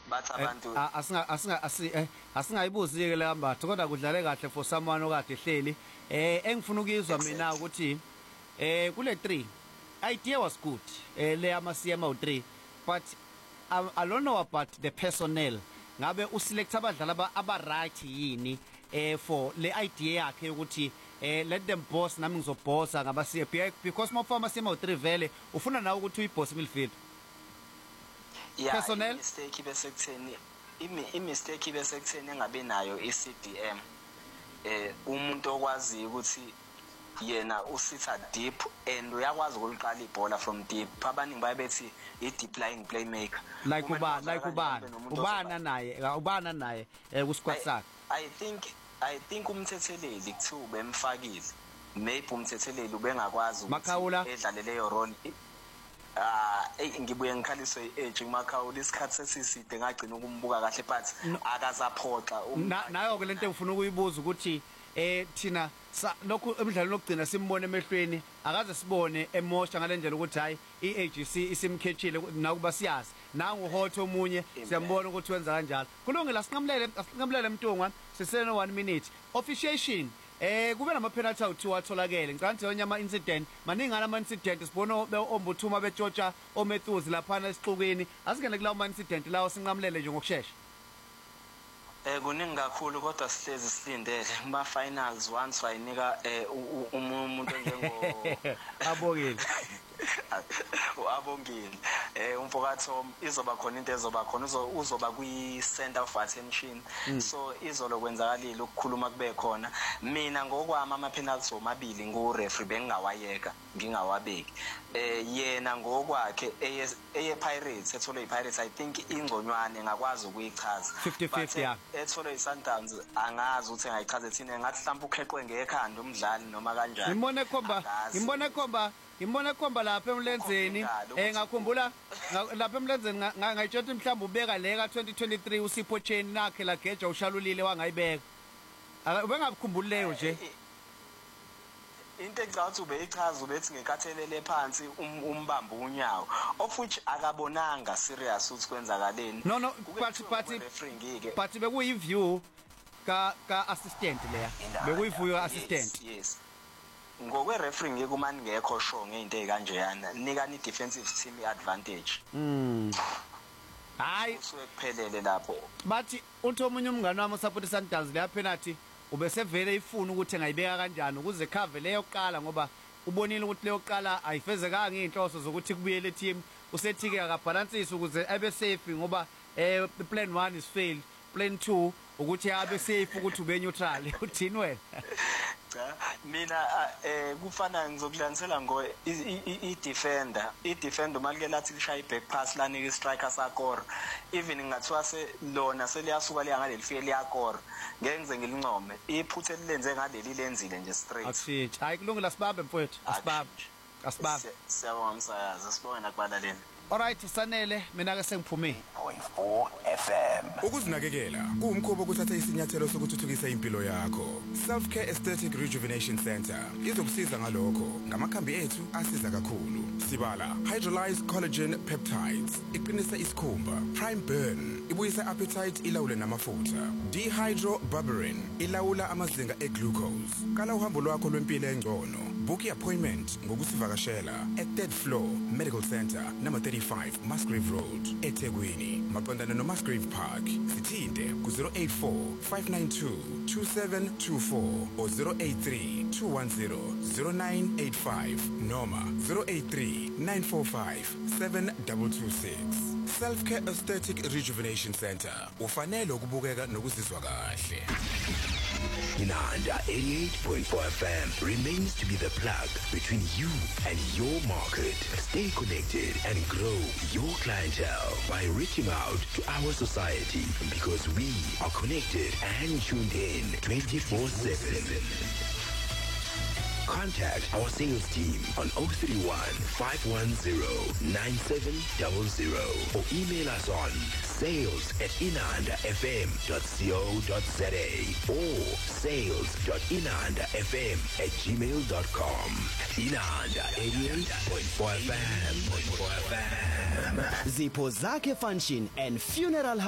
bathi abantu asingayibuzi ke le mbatho kodwa kudlale kahle for someone okade ehleli engifuna ukuzwa mina ukuthi kule 3 idea was good le ama CMO3 but I don't know about the personnel ngabe uselect abadlali aba right yini for le idea yakhe ukuthi let them boss nami ngizobhosa ngaba because mawufama CMO3 vele ufuna nawe ukuthi uyiboss midfield personnel mistake bese kutheni imistake bese kutheni engabe nayo iCDM umuntu okwazi ukuthi yena usitha deep and uyakwazi ukuliqala ibhola from deep abaningi bayebethi I deep lying playmaker like ubana naye ku squad sakhe I think umthetheleli kuthiwa ubemfakile maybe umthetheleli ubengakwazi ukuthi edlale leyo role ngibuye ngikhaliswe age Makhawula isikhathi sesiside ngagcina ukumbuka kahle but akazaphoxa nayo ke lento engifuna ukuyibuza ukuthi thina lokho emidlalweni lokugcina simbone emehlweni akaze sibone emosha ngalendlela ukuthi hayi iAGC isimkhethile nakuba siyazi nangu hotho omunye siyambona ukuthi wenza kanjalo kulungile sinqamlele Mntungwa sisene 1 minute officiation kube nama penalty awu2 atholakele ngicela nje ama incident maningana ama incident sibona ombuthuma beJoja omethuzi lapha esixukweni asingene kulawo ama incident lawo sinqamlele nje ngokusheshsha kuningi kakhulu kodwa sihlezi silindele ma finals once wayinika umuntu njengo abongile abongile umfokatho izoba khona into ezoba khona uzoba kwi center of attention so izolo kwenzakalile ukukhuluma kube khona mina ngokwami ama penalties omabili ngo referee bengingawayeka ngingawabeki yena ngokwakhe eye Pirates ethole iPirates I think ingconywane ngakwazi ukuyichaza 50-50 ya ethole iSundowns angazi ukuthi engayichaza thina ngathi mhlawumbe ukheqwe ngekhanda umdlali noma kanjani Ngimbona khomba lapha emlenzeni ngakhumbula lapha emlenzeni ngayitshela mhlawumbe ubeka leka 2023 uSipho Cheni nakhe la geja ushalulile wangayibeka ubengakukhumbuleleyo nje into ecathi ubeyichaza ubethi ngekathelele phansi umbamba unyawo of which akabonanga serious ukuthi kwenzakaleni no but bekuyiview ka assistant leya bekuyiview ka assistant yes ngokwe referee ngikumani ngekho show ngeinto ezikanjeyana nikani defensive team iadvantage hayi usukuphelele lapho bathi uthi omunye umngane wami support Sundowns leya penalty ubesevele ifuna ukuthi engayibeka kanjani ukuze cover leyo qala ngoba ubonile ukuthi leyo qala ayifezekanga inhloso zokuthi kubuyele team usethike akabalansisa ukuze abe safe ngoba plan 1 is failed plan 2 ukuthi abe safe ukuthi ube neutral uthini wena cha mina kufana ngizokulanisela ngo i-defender malike lathi lishaya i-back pass lanika i-striker sakora even ngathiwa lona seliyasuka liya ngaleli fike liyakora ngeke ngize ngilincome iphuthe lilenze ngaleli lenzile nje straight akusithi hayi kulungile sibambe mfowethu asibambe siyabonga msayazi sibonge nakubalaleni alright Sanele mina ke sengiphume 0.4 FM ukuzinakekela kuumkhobo kuthatha isinyathelo sokuthuthukisa impilo yakho Self Care Aesthetic Rejuvenation Center izokusiza ngalokho ngamakhambi ethu asiza kakhulu sibala hydrolyzed collagen peptides iqinisa isikhumba prime burn ibuyisa appetite ilawule namafutha dehydroberberine ilawula amazinga eglucose kala uhambo lwakho lwempilo engcono book appointment ngokusivakashela at 3rd floor Medical Center number 35 Musgrave Road eThekwini maqondana no Musgrave Park sithinte ku 084 592 2724 or 083 210 0985 noma 083 945 7226 Self Care Aesthetic Rejuvenation Center ufanele ukubukeka nokuzizwa kahle Inanda 88.4 FM remains to be the plug between you and your market. Stay connected and grow your clientele by reaching out to our society because we are connected and tuned in 24/7. Contact our sales team on 031 510 9700 or email us on sales@inandafm.co.za or sales.inandafm@gmail.com. Inanda 88.4 FM. Zipho Zake Function and Funeral